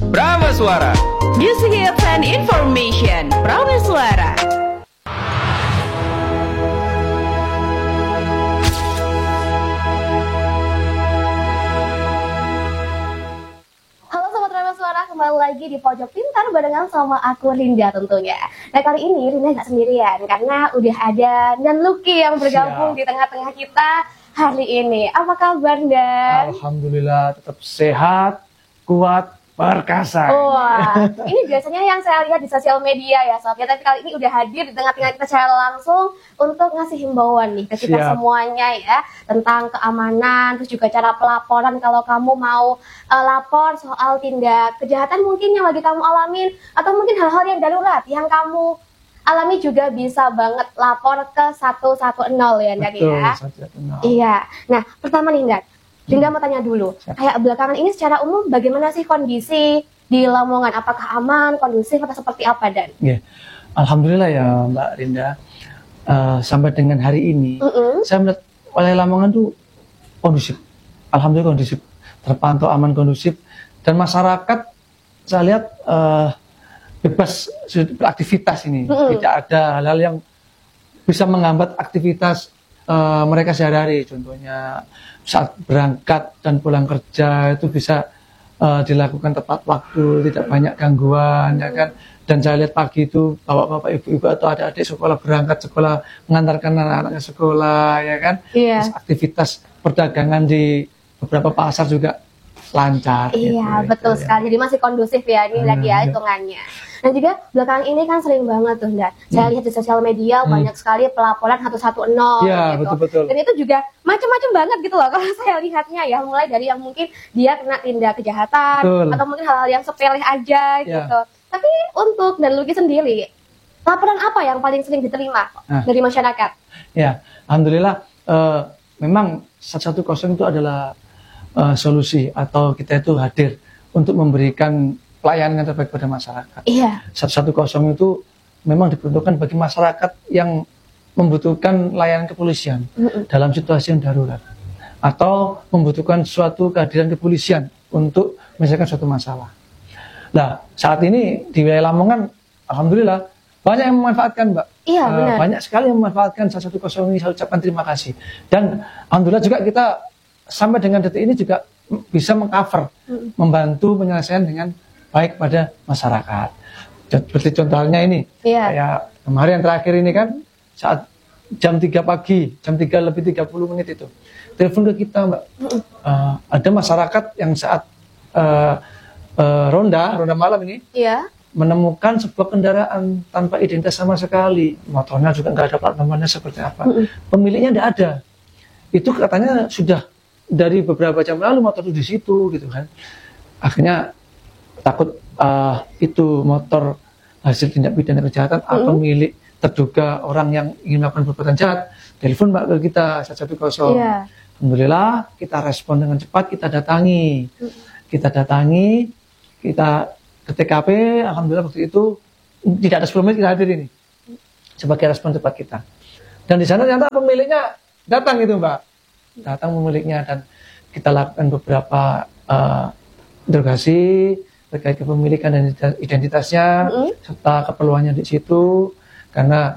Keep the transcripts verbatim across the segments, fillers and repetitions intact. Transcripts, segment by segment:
Prameswara. Music hits and information. Prameswara. Halo Sobat Prameswara, kembali lagi di Pojok Pintar barengan sama aku Rinda tentunya. Nah kali ini Rinda nggak sendirian karena udah ada Dan Lucky yang bergabung Siap. di tengah-tengah kita hari ini. Apa kabar Dan? Alhamdulillah tetap sehat, kuat, perkasa. Wah, ini biasanya yang saya lihat di sosial media ya Sob. Ya, tapi kali ini udah hadir di tengah-tengah kita secara langsung untuk ngasih himbauan nih ke kita Siap. semuanya ya. Tentang keamanan, terus juga cara pelaporan kalau kamu mau uh, lapor soal tindak kejahatan mungkin yang lagi kamu alamin. Atau mungkin hal-hal yang darurat yang kamu alami juga bisa banget lapor ke satu satu nol ya Dan Betul, ya. satu satu nol. Iya. Nah, pertama nih Dan, Rinda mau tanya dulu, Siap. kayak belakangan ini secara umum bagaimana sih kondisi di Lamongan? Apakah aman, kondusif, atau seperti apa Dan? Ya, Alhamdulillah ya Mbak Rinda. Uh, sampai dengan hari ini, Mm-mm. saya melihat wilayah Lamongan tuh kondusif. Alhamdulillah kondusif, terpantau aman kondusif, dan masyarakat saya lihat uh, bebas beraktivitas ini. Mm-mm. Tidak ada hal-hal yang bisa menghambat aktivitas uh, mereka sehari-hari. Contohnya saat berangkat dan pulang kerja itu bisa uh, dilakukan tepat waktu, tidak banyak gangguan, ya kan. Dan saya lihat pagi itu bapak-bapak, ibu-ibu atau adik-adik sekolah berangkat sekolah, mengantarkan anak-anaknya sekolah, ya kan. Iya. Terus aktivitas perdagangan di beberapa pasar juga lancar. Iya, gitu, betul gitu, ya. sekali. Jadi masih kondusif ya, ini Hmm, lagi ya iya. hitungannya. Dan juga belakangan ini kan sering banget tuh, Dan. Saya lihat di sosial media Hmm. banyak sekali pelaporan satu satu nol Iya, gitu. betul-betul. Dan itu juga macam-macam banget gitu loh kalau saya lihatnya ya. Mulai dari yang mungkin dia kena tindak kejahatan, Betul. atau mungkin hal-hal yang sepele aja Iya. gitu. Tapi untuk Dan Lucky sendiri, laporan apa yang paling sering diterima Nah. dari masyarakat? Ya, Alhamdulillah eh, memang satu satu nol itu adalah eh, solusi atau kita itu hadir untuk memberikan pelayanan yang terbaik pada masyarakat. Iya. satu satu nol itu memang diperuntukkan bagi masyarakat yang membutuhkan layanan kepolisian Mm-mm. dalam situasi yang darurat atau membutuhkan suatu kehadiran kepolisian untuk menyelesaikan suatu masalah. Nah, saat ini di wilayah Lamongan, Alhamdulillah banyak yang memanfaatkan, Mbak. Iya, Eh, benar. banyak sekali yang memanfaatkan satu satu nol ini. Saya ucapkan terima kasih. Dan Alhamdulillah juga kita sampai dengan detik ini juga bisa mengcover, Mm. membantu penyelesaian dengan baik pada masyarakat. Seperti contohnya ini, Iya. kayak kemarin yang terakhir ini kan, saat jam tiga pagi, jam tiga lebih tiga puluh menit itu, telepon ke kita, Mbak. Eh, ada masyarakat yang saat eh, eh, ronda, ronda malam ini, Iya. menemukan sebuah kendaraan tanpa identitas sama sekali. Motornya juga nggak ada plat nomornya seperti apa. Pemiliknya nggak ada. Itu katanya sudah dari beberapa jam lalu motor itu di situ gitu kan. Akhirnya takut eh, itu motor hasil tindak pidana kejahatan atau milik terduga orang yang ingin melakukan perbuatan jahat, telepon Mbak ke kita satu satu nol. Iya. Alhamdulillah kita respon dengan cepat, kita datangi. Kita datangi, kita ke T K P, alhamdulillah waktu itu tidak ada sepuluh menit kita hadir ini sebagai respon cepat kita. Dan di sana ternyata pemiliknya datang gitu Mbak, datang pemiliknya dan kita lakukan beberapa uh, interogasi terkait kepemilikan dan identitasnya Mm-hmm. serta keperluannya di situ, karena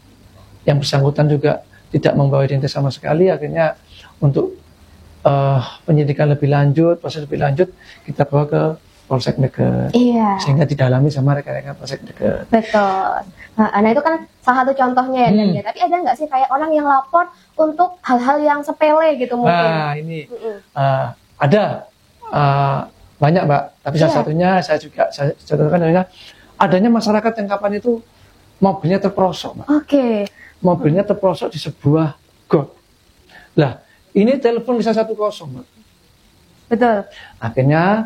yang bersangkutan juga tidak membawa identitas sama sekali. Akhirnya untuk uh, penyidikan lebih lanjut, proses lebih lanjut, kita bawa ke Polsek Deket, Iya. sehingga didalami sama rekan-rekan Polsek Deket. Betul. Nah, nah itu kan salah satu contohnya ya, Dan, Hmm. ya. Tapi ada nggak sih kayak orang yang lapor untuk hal-hal yang sepele gitu mungkin? Nah ini Mm-mm. uh, ada uh, banyak Mbak, tapi salah Iya. satunya saya juga saya contohkan adalah adanya masyarakat yang kapan itu mobilnya terperosok Mbak. Oke. Mobilnya terperosok di sebuah got. Lah ini telepon bisa satu kosong Mbak. Betul. Akhirnya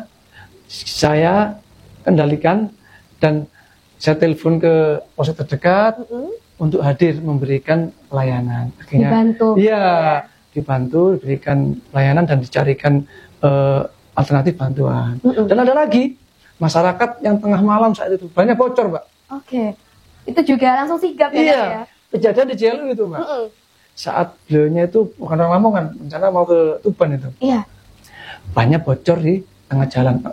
saya kendalikan dan saya telepon ke polsek terdekat Mm-mm. untuk hadir memberikan pelayanan. Akhirnya, Dibantu. Iya, dibantu, diberikan pelayanan dan dicarikan eh, alternatif bantuan. Mm-mm. Dan ada lagi masyarakat yang tengah malam saat itu banyak bocor, Mbak. Oke. Itu juga langsung sigap ya, Iya, Dan, ya? kejadian di Jelu itu, Mbak. Mm-mm. Saat beliaunya itu bukan orang Lamongan, rencana mau ke Tuban itu. Iya. Banyak bocor di tengah jalan, Pak.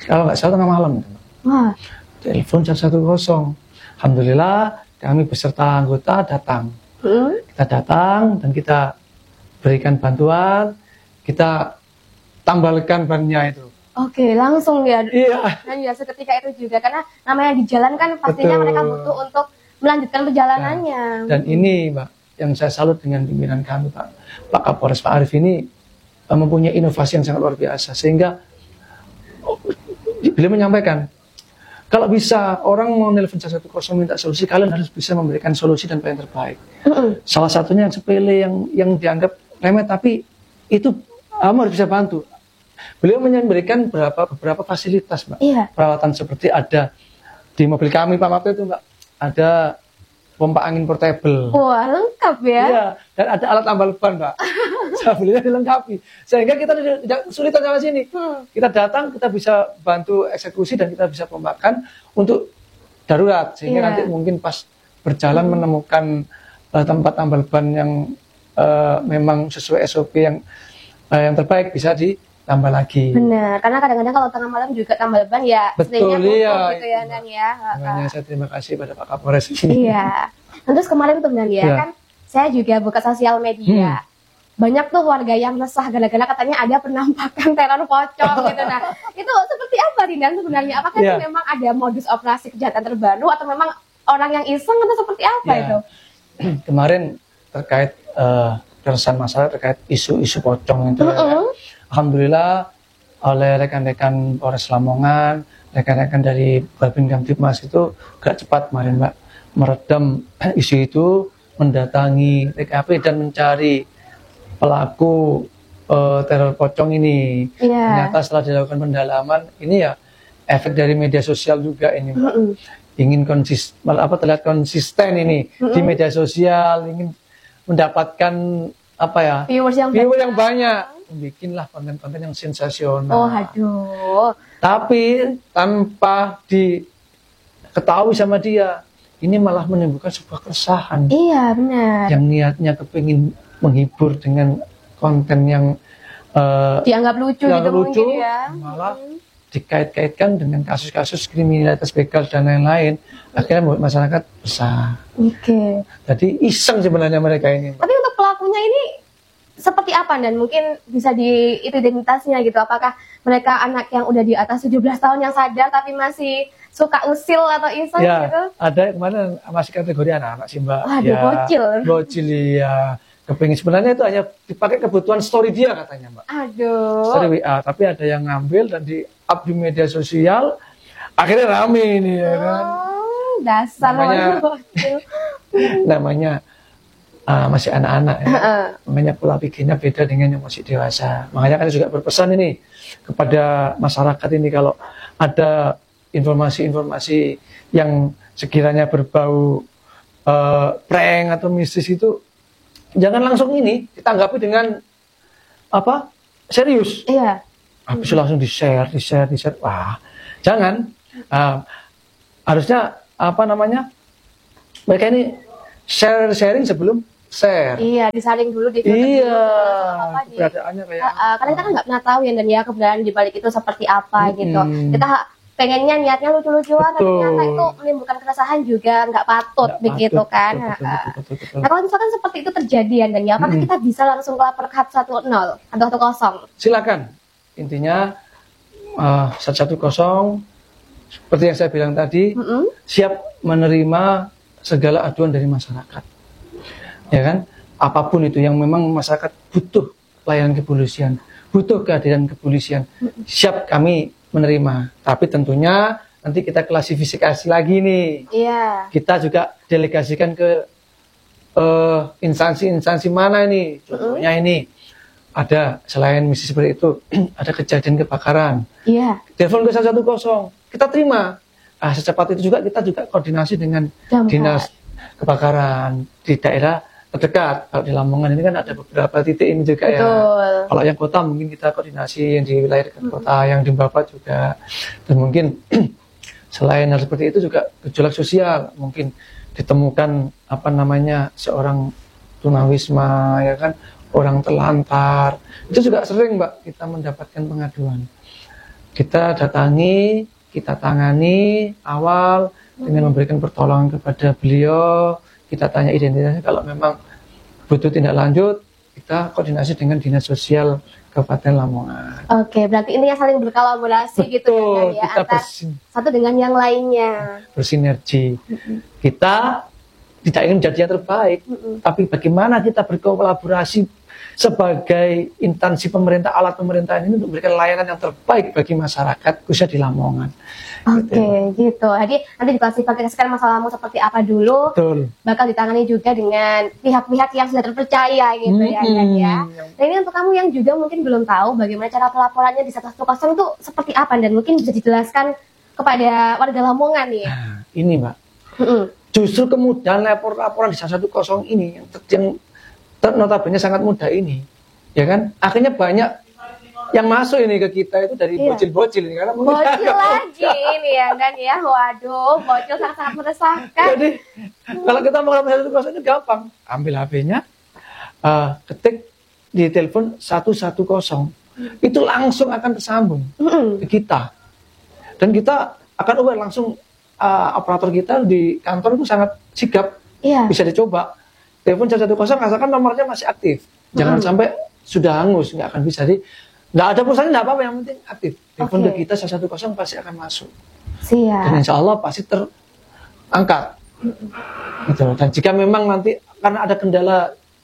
kalau nggak salah tengah malam. Wah. Telepon satu nol. Alhamdulillah kami beserta anggota datang. Hmm? Kita datang dan kita berikan bantuan, kita tambalkan bannya itu. Oke, langsung ya. Iya. Dan ya seketika itu juga karena namanya di jalan kan pastinya Betul. mereka butuh untuk melanjutkan perjalanannya. Nah, dan ini Mbak, yang saya salut dengan pimpinan kami Pak, Pak Kapolres Pak Arif ini uh, mempunyai inovasi yang sangat luar biasa sehingga oh, beliau menyampaikan kalau bisa orang mau nelpon satu nol minta solusi, kalian harus bisa memberikan solusi dan yang terbaik. Mm-mm. Salah satunya yang sepele yang yang dianggap remeh tapi itu kamu harus bisa bantu. Beliau memberikan beberapa beberapa fasilitas Mbak. Iya. Perawatan seperti ada di mobil kami Pak waktu itu Mbak, ada pompa angin portable. Wah, lengkap ya. Iya, dan ada alat tambal ban, Mbak. Alhamdulillah dilengkapi. Sehingga kita tidak, tidak kesulitan sama sini. Hmm. Kita datang, kita bisa bantu eksekusi dan kita bisa pompakan untuk darurat. Sehingga Iya. nanti mungkin pas berjalan menemukan uh, tempat tambal ban yang uh, memang sesuai S O P yang uh, yang terbaik bisa ditambah lagi. Benar, karena kadang-kadang kalau tengah malam juga tambal ban ya Betul, seringnya butuh iya, gitu ya iya. Nan ya. Makanya saya terima kasih pada Pak Kapolres. Iya. Nah, terus kemarin tuh Nan ya, Iya. kan saya juga buka sosial media. Banyak tuh warga yang resah gara-gara katanya ada penampakan teror pocong gitu. Nah, itu seperti apa Rindan sebenarnya? Apakah Iya. itu memang ada modus operasi kejahatan terbaru atau memang orang yang iseng atau seperti apa Ya. itu? Kemarin terkait uh, keresahan masalah terkait isu-isu pocong itu, ya kan? Mm-mm. Alhamdulillah oleh rekan-rekan Polres Lamongan, rekan-rekan dari Babin Kamtibmas itu gak cepat kemarin Mbak meredam isu itu, mendatangi T K P dan mencari pelaku uh, teror pocong ini. Iya. Ternyata setelah dilakukan pendalaman, ini ya efek dari media sosial juga ini Mbak. Mm-mm. Ingin konsis, apa terlihat konsisten ini di media sosial, ingin mendapatkan apa ya Viewers yang viewer banyak. yang banyak, bikinlah konten-konten yang sensasional. Oh, aduh. Tapi tanpa diketahui sama dia, ini malah menimbulkan sebuah keresahan. Iya, benar. Yang niatnya kepingin menghibur dengan konten yang eh, Dianggap lucu yang gitu lucu, mungkin ya. malah dikait-kaitkan dengan kasus-kasus kriminalitas begal dan lain-lain, akhirnya membuat masyarakat resah. Oke. Jadi iseng sebenarnya mereka ini. Tapi untuk pelakunya ini seperti apa dan mungkin bisa di itu identitasnya gitu. Apakah mereka anak yang udah di atas tujuh belas tahun yang sadar tapi masih suka usil atau iseng Ya, gitu? ada kemarin masih kategori anak-anak sih Mbak. Waduh, ya, bocil. Bocil ya. Kepingin sebenarnya itu hanya dipakai kebutuhan story dia katanya Mbak. Aduh. Story W A, tapi ada yang ngambil dan di up di media sosial, akhirnya rame ini ya kan. Oh, dasar Namanya- bocil. Namanya ah, masih anak-anak ya. Heeh. Makanya pola pikirnya beda dengan yang masih dewasa. Makanya kan juga berpesan ini kepada masyarakat ini kalau ada informasi-informasi yang sekiranya berbau eh, prank atau mistis itu jangan langsung ini ditanggapi dengan apa serius. Iya. Habis itu langsung di share, di share, di share. Wah, jangan. Ah, harusnya apa namanya? Mereka ini share sharing sebelum share. Iya, disaring dulu di Iya, apa di keberadaannya kayak Uh, uh, karena kita kan nggak pernah tahu ya dan ya keberadaan di balik itu seperti apa Mm-mm. gitu. Kita ha- pengennya niatnya lucu-lucuan, tapi Betul. ternyata itu menimbulkan keresahan juga nggak patut Nggak begitu patut, kan. betul, betul, Uh, betul, betul, betul. Nah kalau misalkan seperti itu terjadi ya dan ya, apakah Mm-mm. kita bisa langsung lapor ke satu nol atau satu nol? Silakan. Intinya uh, satu nol seperti yang saya bilang tadi, Mm-mm. siap menerima segala aduan dari masyarakat. Ya kan? Apapun itu yang memang masyarakat butuh pelayanan kepolisian, butuh kehadiran kepolisian, siap kami menerima. Tapi tentunya nanti kita klasifikasi lagi nih. Iya. Kita juga delegasikan ke eh, instansi-instansi mana ini. Contohnya ini ada selain misi seperti itu, ada kejadian kebakaran. Iya. Telepon ke satu nol, kita terima. Ah, secepat itu juga kita juga koordinasi dengan Damkar. dinas kebakaran di daerah terdekat. Kalau di Lamongan ini kan ada beberapa titik ini juga ya. Betul. Kalau yang kota mungkin kita koordinasi yang di wilayah dekat kota, yang di Bapak juga. Dan mungkin selain hal seperti itu juga gejolak sosial, mungkin ditemukan apa namanya seorang tunawisma ya kan, orang telantar. Itu juga sering Mbak kita mendapatkan pengaduan. kita datangi, kita tangani awal dengan memberikan pertolongan kepada beliau, kita tanya identitasnya, kalau memang butuh tindak lanjut, kita koordinasi dengan Dinas Sosial Kabupaten Lamongan. Oke, berarti ini yang saling berkolaborasi gitu Betul, kan ya, kita antar bersin- satu dengan yang lainnya. bersinergi. Kita tidak ingin menjadi yang terbaik, tapi bagaimana kita berkolaborasi sebagai instansi pemerintah, alat pemerintahan ini untuk memberikan layanan yang terbaik bagi masyarakat, khususnya di Lamongan. Oke, gitu. Jadi nanti diklasifikasikan masalahmu seperti apa dulu, Betul. bakal ditangani juga dengan pihak-pihak yang sudah terpercaya gitu ya kan ya. Hmm. Nah ini untuk kamu yang juga mungkin belum tahu bagaimana cara pelaporannya di satu satu nol itu seperti apa, dan mungkin bisa dijelaskan kepada warga Lamongan nih. Nah, ini Mbak, Mm-mm. justru kemudahan lapor-laporan di satu satu nol ini yang, ter- yang ter- notabene sangat mudah ini, ya kan? Akhirnya banyak yang masuk ini ke kita itu dari Iya. bocil-bocil ini, karena mungkin Bocil agak lagi ini ya kan ya, waduh, bocil sangat-sangat meresahkan. Jadi kalau kita mau ngelaporin satu satu nol itu gampang, ambil H P-nya, eh, ketik di telepon satu satu nol, itu langsung akan tersambung Mm-mm. ke kita, dan kita akan aware langsung. eh, operator kita di kantor itu sangat sigap, Iya. bisa dicoba. Telepon satu satu nol asalkan nomornya masih aktif, jangan sampai sudah hangus, nggak akan bisa. Jadi nggak ada pulsanya, nggak apa-apa, yang penting aktif. Telepon Oke. ke kita satu satu nol pasti akan masuk. Dan Siap. insya Allah pasti terangkat. Gitu. Dan jika memang nanti karena ada kendala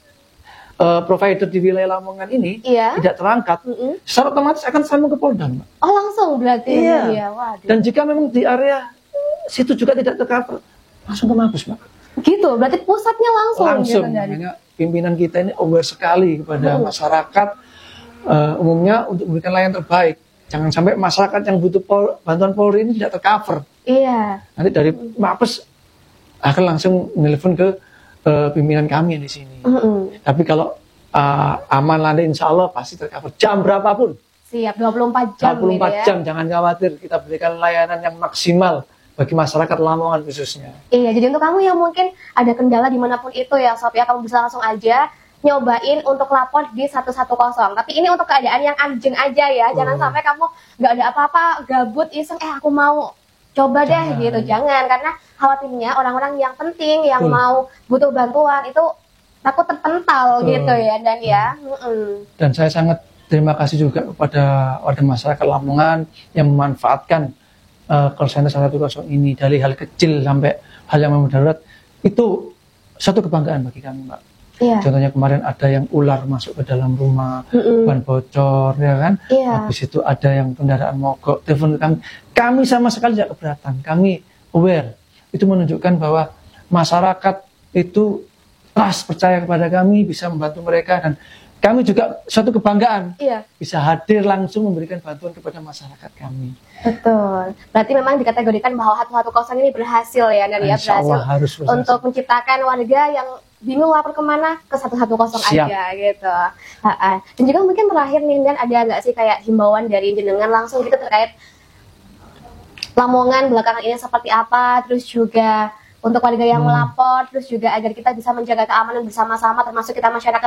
eh, provider di wilayah Lamongan ini Iya. tidak terangkat, Mm-mm. secara otomatis akan sambung ke Polda, Mbak. Oh langsung berarti Iya. ya, waduh. Dan jika memang di area situ juga tidak tercover, langsung ke Mabes, Mbak. Gitu, berarti pusatnya langsung, Langsung. gitu dari. Makanya pimpinan kita ini aware sekali kepada Hmm. masyarakat eh, umumnya untuk memberikan layanan terbaik. Jangan sampai masyarakat yang butuh pol- bantuan Polri ini tidak tercover. Iya. Nanti dari Mabes akan langsung menelpon ke eh, pimpinan kami yang di sini. Mm-mm. Tapi kalau eh, aman nanti insya Allah pasti tercover jam berapapun, Siap, dua puluh empat jam. dua puluh empat ini ya. jam, jangan khawatir, kita berikan layanan yang maksimal bagi masyarakat Lamongan khususnya. Iya, jadi untuk kamu yang mungkin ada kendala dimanapun itu ya Sob ya, kamu bisa langsung aja nyobain untuk lapor di satu satu nol. Tapi ini untuk keadaan yang urgent aja ya, jangan Hmm. sampai kamu nggak ada apa-apa, gabut, iseng, eh aku mau coba deh Jangan. gitu, jangan. Karena khawatirnya orang-orang yang penting, yang Betul. mau butuh bantuan itu takut terpental Betul. gitu ya, dan ya. Mm-mm. Dan saya sangat terima kasih juga kepada warga masyarakat Lamongan yang memanfaatkan uh, call center satu satu nol ini, dari hal kecil sampai hal yang memang darurat. Itu satu kebanggaan bagi kami, Mbak. Iya. Contohnya kemarin ada yang ular masuk ke dalam rumah, Mm-mm. ban bocor, ya kan? Iya. Habis itu ada yang kendaraan mogok, telepon kami. Kami sama sekali tidak keberatan. Kami aware. Itu menunjukkan bahwa masyarakat itu trust, percaya kepada kami, bisa membantu mereka, dan kami juga suatu kebanggaan Iya. bisa hadir langsung memberikan bantuan kepada masyarakat kami. Betul. Berarti memang dikategorikan bahwa satu satu nol ini berhasil ya, dan ya Insya berhasil Allah harus berhasil. untuk menciptakan warga yang bingung lapor kemana, ke satu satu nol Siap. aja gitu. Ha-ha. Dan juga mungkin terakhir nih, dan ada nggak sih kayak himbauan dari jenengan langsung gitu terkait Lamongan belakangan ini seperti apa, terus juga untuk warga yang Hmm. melapor, terus juga agar kita bisa menjaga keamanan bersama-sama, termasuk kita masyarakat